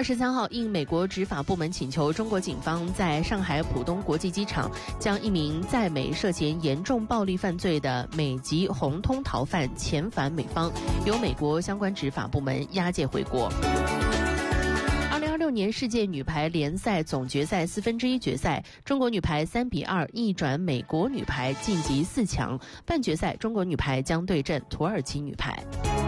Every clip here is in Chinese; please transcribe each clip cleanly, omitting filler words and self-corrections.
23号，应美国执法部门请求，中国警方在上海浦东国际机场将一名在美涉嫌严重暴力犯罪的美籍红通逃犯遣返美方，由美国相关执法部门押解回国。2026年世界女排联赛总决赛1/4决赛，中国女排3比2逆转美国女排晋级4强，半决赛中国女排将对阵土耳其女排。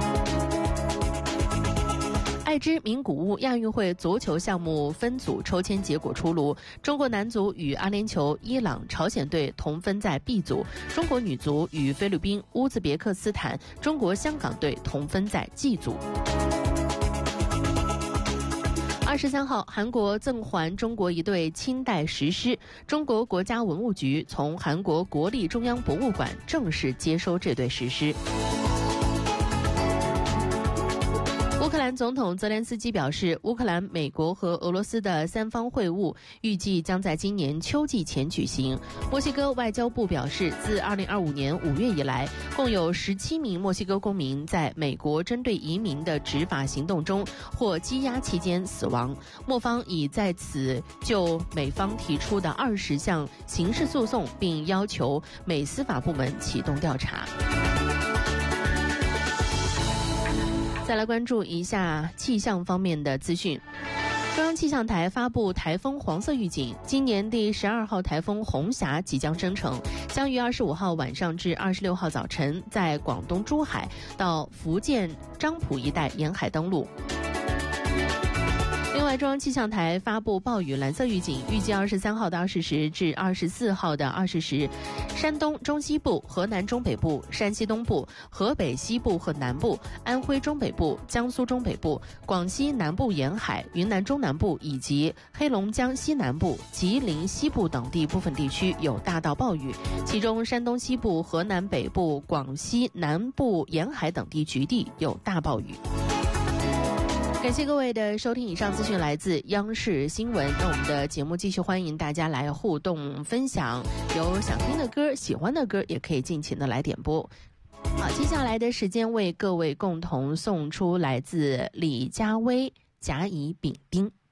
爱知名古屋亚运会足球项目分组抽签结果出炉，中国男足与阿联酋、伊朗、朝鲜队同分在 B 组，中国女足与菲律宾、乌兹别克斯坦、中国香港队同分在 G 组。23号，韩国赠还中国一对清代石狮，中国国家文物局从韩国国立中央博物馆正式接收这对石狮。乌克兰总统泽连斯基表示，乌克兰、美国和俄罗斯的三方会晤预计将在今年秋季前举行。墨西哥外交部表示，自2025年5月以来，共有17名墨西哥公民在美国针对移民的执法行动中或羁押期间死亡。墨方已在此就美方提出的20项刑事诉讼，并要求美司法部门启动调查。再来关注一下气象方面的资讯。中央气象台发布台风黄色预警，今年第12号台风红霞即将生成，将于25号晚上至26号早晨在广东珠海到福建漳浦一带沿海登陆。另外，中央气象台发布暴雨蓝色预警，预计23号的20时至24号的20时，山东中西部、河南中北部、山西东部、河北西部和南部、安徽中北部、江苏中北部、广西南部沿海、云南中南部以及黑龙江西南部、吉林西部等地部分地区有大到暴雨，其中山东西部、河南北部、广西南部沿海等地局地有大暴雨。感谢各位的收听，以上资讯来自央视新闻。那我们的节目继续欢迎大家来互动分享，有想听的歌、喜欢的歌也可以尽情的来点播。好，接下来的时间为各位共同送出来自李佳薇、甲乙丙丁。